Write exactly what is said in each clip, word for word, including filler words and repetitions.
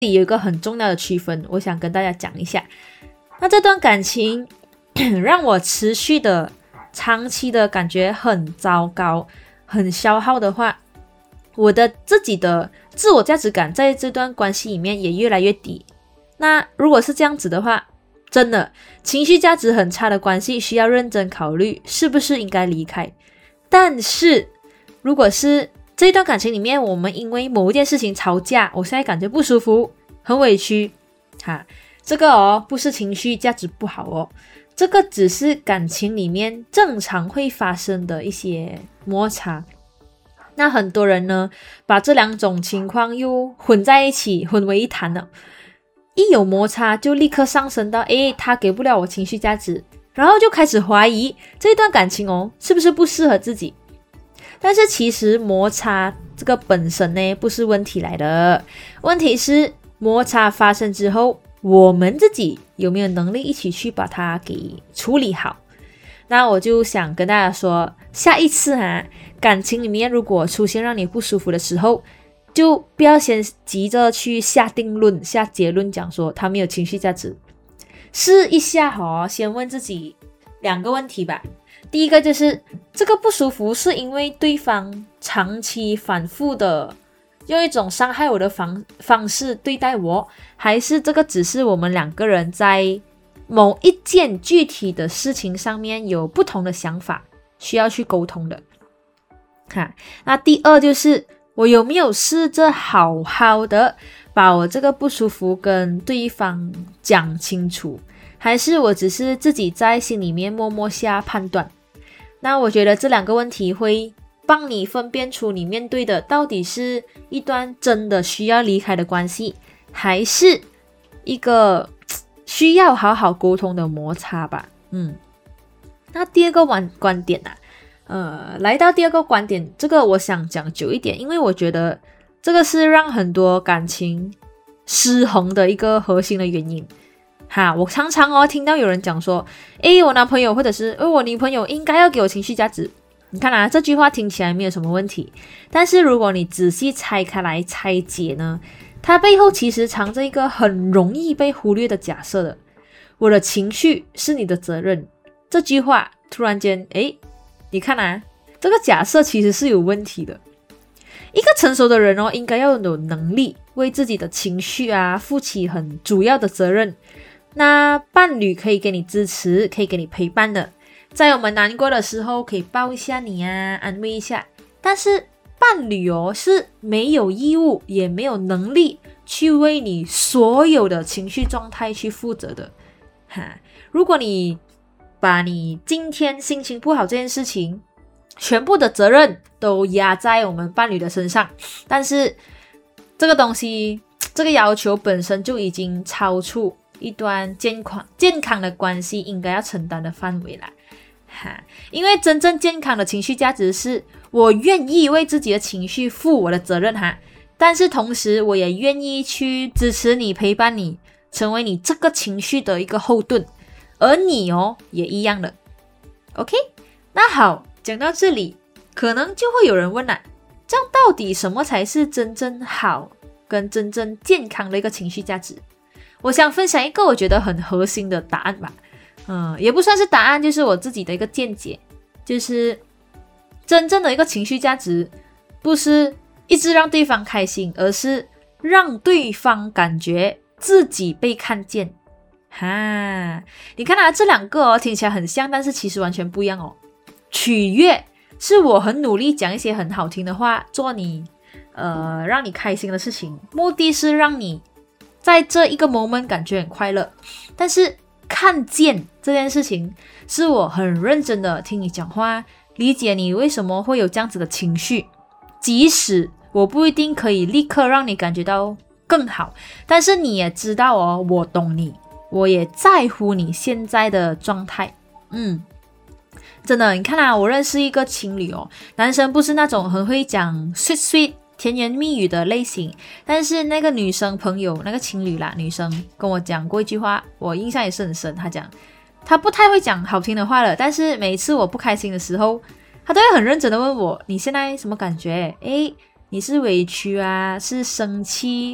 里有一个很重要的区分，我想跟大家讲一下。那这段感情让我持续的长期的感觉很糟糕，很消耗的话，我的自己的自我价值感在这段关系里面也越来越低。那如果是这样子的话，真的情绪价值很差的关系需要认真考虑是不是应该离开。但是如果是这一段感情里面我们因为某一件事情吵架，我现在感觉不舒服，很委屈哈，这个哦不是情绪价值不好哦，这个只是感情里面正常会发生的一些摩擦。那很多人呢把这两种情况又混在一起，混为一谈了，一有摩擦就立刻上升到诶他给不了我情绪价值，然后就开始怀疑这段感情哦是不是不适合自己。但是其实摩擦这个本身呢不是问题来的，问题是摩擦发生之后我们自己有没有能力一起去把它给处理好。那我就想跟大家说，下一次啊感情里面如果出现让你不舒服的时候，就不要先急着去下定论下结论讲说他没有情绪价值，试一下哦，先问自己两个问题吧。第一个就是这个不舒服是因为对方长期反复的用一种伤害我的方方式对待我，还是这个只是我们两个人在某一件具体的事情上面有不同的想法需要去沟通的哈。那第二就是我有没有试着好好的把我这个不舒服跟对方讲清楚，还是我只是自己在心里面默默下判断。那我觉得这两个问题会帮你分辨出你面对的到底是一段真的需要离开的关系，还是一个需要好好沟通的摩擦吧。嗯，那第二个观观点啊，呃，来到第二个观点，这个我想讲久一点，因为我觉得这个是让很多感情失衡的一个核心的原因。哈，我常常哦听到有人讲说，诶，我男朋友或者是诶我女朋友应该要给我情绪价值。你看啊，这句话听起来没有什么问题，但是如果你仔细拆开来拆解呢，它背后其实藏着一个很容易被忽略的假设的，我的情绪是你的责任。这句话突然间，诶，你看啊，这个假设其实是有问题的。一个成熟的人哦，应该要有能力为自己的情绪啊负起很主要的责任。那伴侣可以给你支持，可以给你陪伴的，在我们难过的时候可以抱一下你啊，安慰一下。但是伴侣哦是没有义务也没有能力去为你所有的情绪状态去负责的哈。如果你把你今天心情不好这件事情全部的责任都压在我们伴侣的身上，但是这个东西这个要求本身就已经超出一段健康健康的关系应该要承担的范围啦哈。因为真正健康的情绪价值是我愿意为自己的情绪负我的责任哈，但是同时我也愿意去支持你陪伴你，成为你这个情绪的一个后盾，而你哦也一样的 OK。 那好，讲到这里可能就会有人问了，这样到底什么才是真正好跟真正健康的一个情绪价值？我想分享一个我觉得很核心的答案吧，嗯，也不算是答案，就是我自己的一个见解，就是真正的一个情绪价值不是一直让对方开心，而是让对方感觉自己被看见哈。你看啊，这两个哦听起来很像，但是其实完全不一样哦。取悦是我很努力讲一些很好听的话，做你呃让你开心的事情，目的是让你在这一个 moment 感觉很快乐。但是看见这件事情是我很认真的听你讲话，理解你为什么会有这样子的情绪，即使我不一定可以立刻让你感觉到更好，但是你也知道哦，我懂你，我也在乎你现在的状态。嗯，真的，你看啊，我认识一个情侣哦，男生不是那种很会讲 sweet sweet甜言蜜语的类型，但是那个女生朋友，那个情侣啦，女生跟我讲过一句话，我印象也是很深。她讲她不太会讲好听的话了，但是每一次我不开心的时候，她都会很认真的问我，你现在什么感觉？诶，你是委屈啊，是生气，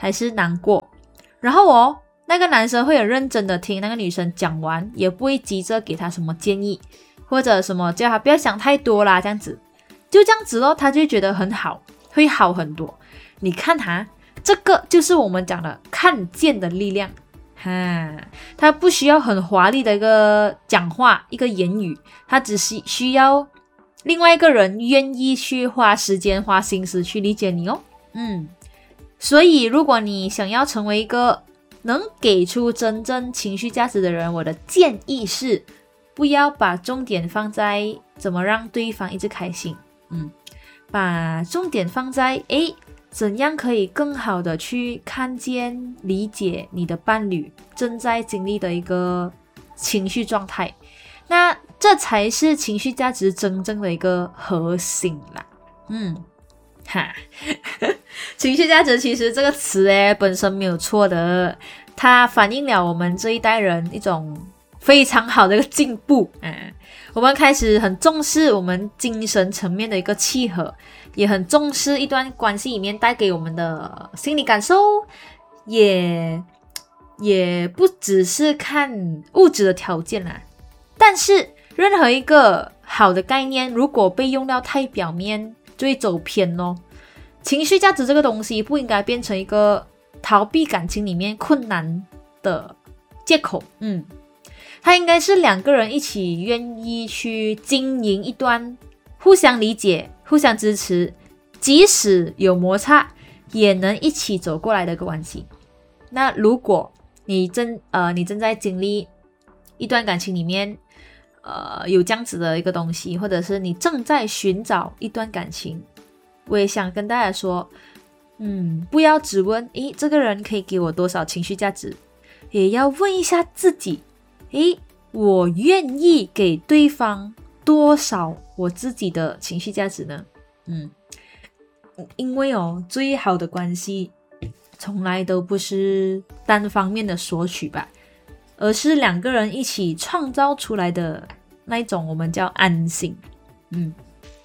还是难过？然后哦，那个男生会很认真的听那个女生讲完，也不会急着给她什么建议，或者什么叫她不要想太多啦，这样子，就这样子咯，他就觉得很好，会好很多。你看哈，这个就是我们讲的看见的力量。哈，他不需要很华丽的一个讲话，一个言语，他只是需要另外一个人愿意去花时间、花心思去理解你哦。嗯，所以如果你想要成为一个能给出真正情绪价值的人，我的建议是，不要把重点放在怎么让对方一直开心，嗯，把重点放在诶。怎样可以更好的去看见、理解你的伴侣正在经历的一个情绪状态？那这才是情绪价值真正的一个核心啦。嗯，哈，情绪价值其实这个词诶本身没有错的，它反映了我们这一代人一种非常好的一个进步。嗯，我们开始很重视我们精神层面的一个契合。也很重视一段关系里面带给我们的心理感受，也也不只是看物质的条件啦。但是任何一个好的概念，如果被用到太表面，就会走偏咯。情绪价值这个东西不应该变成一个逃避感情里面困难的借口，嗯，它应该是两个人一起愿意去经营一段互相理解、互相支持，即使有摩擦也能一起走过来的一个关系。那如果你正呃你正在经历一段感情里面呃有这样子的一个东西，或者是你正在寻找一段感情，我也想跟大家说，嗯，不要只问诶这个人可以给我多少情绪价值，也要问一下自己，诶我愿意给对方多少我自己的情绪价值呢？嗯，因为哦，最好的关系从来都不是单方面的索取吧，而是两个人一起创造出来的那一种，我们叫安心。嗯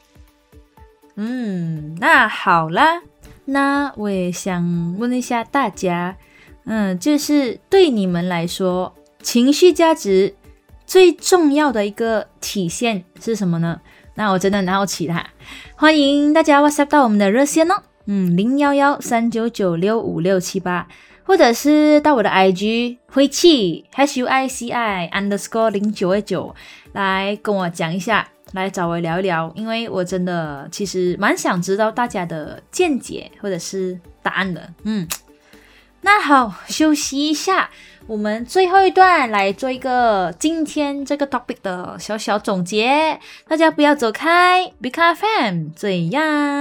嗯，那好啦，那我也想问一下大家，嗯，就是对你们来说，情绪价值最重要的一个体现是什么呢？那我真的很好奇啦，欢迎大家 WhatsApp 到我们的热线哦，嗯，零一一三九九六五六七八，或者是到我的 I G 灰气 H U I C I underscore 零九二九来跟我讲一下，来找我聊一聊，因为我真的其实蛮想知道大家的见解或者是答案的。嗯，那好，休息一下，我们最后一段来做一个今天这个 topic 的小小总结，大家不要走开 ，B K F M 这样。